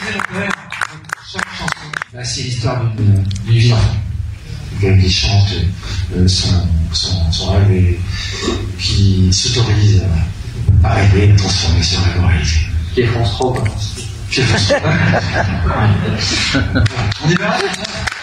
chaque chanson, c'est l'histoire d'une vie d'enfant. Qui chante son rêve et qui s'autorise à rêver, à transformer ce rêve en réalité. Qui est France Trop. On y va.